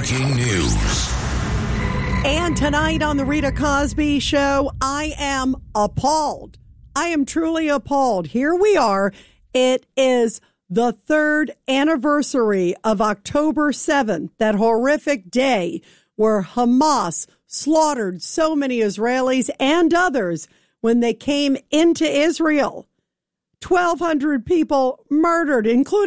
Breaking news. And tonight on the Rita Cosby Show, I am appalled. I am truly appalled. Here we are. It is the third anniversary of October 7th, that horrific day where Hamas slaughtered so many Israelis and others when they came into Israel. 1,200 people murdered, including